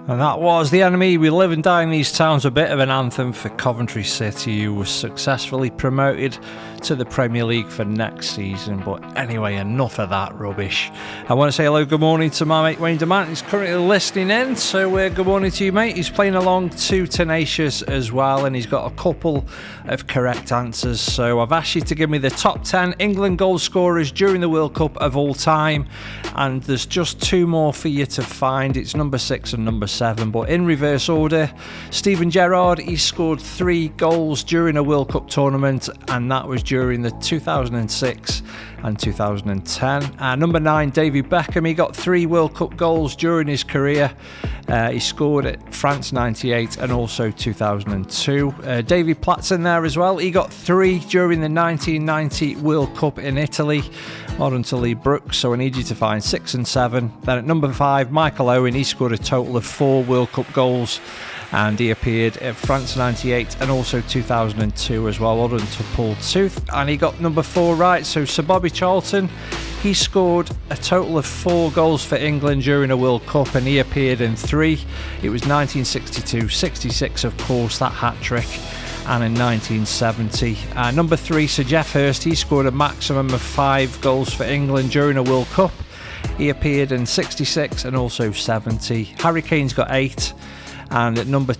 And that was The Enemy, We Live and Die in These Towns, a bit of an anthem for Coventry City, who was successfully promoted to the Premier League for next season. But anyway, enough of that rubbish. I want to say hello, good morning to my mate Wayne Demant. He's currently listening in, so good morning to you, mate. He's playing along to Tenacious as well, and he's got a couple of correct answers. So I've asked you to give me the top 10 England goal scorers during the World Cup of all time, and there's just two more for you to find. It's number 6 and number 7, but in reverse order. Steven Gerrard, he scored 3 goals during a World Cup tournament, and that was during the 2006 and 2010. Number 9, David Beckham, he got 3 World Cup goals during his career. He scored at France 98 and also 2002. David Platt's in there as well. He got 3 during the 1990 World Cup in Italy. Modern to Lee Brooks, so I need you to find 6 and 7. Then at number 5, Michael Owen, he scored a total of 4 World Cup goals, and he appeared at France 98 and also 2002 as well. Well done to Paul Tooth, and he got number 4 right. So Sir Bobby Charlton, he scored a total of 4 goals for England during a World Cup, and he appeared in 3. It was 1962, 66 of course, that hat-trick, and in 1970. Number 3, Sir Geoff Hurst, he scored a maximum of 5 goals for England during a World Cup. He appeared in 66 and also 70. Harry Kane's got 8. And at number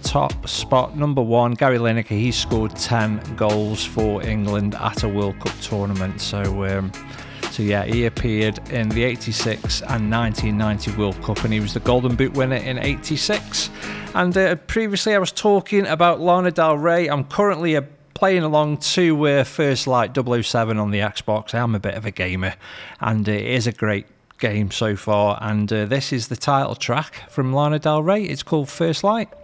1, Gary Lineker, he scored 10 goals for England at a World Cup tournament. So yeah, he appeared in the 86 and 1990 World Cup, and he was the Golden Boot winner in 86. And previously I was talking about Lana Del Rey. I'm currently playing along to First Light 007 on the Xbox. I am a bit of a gamer, and it is a great game so far, and this is the title track from Lana Del Rey. It's called First Light.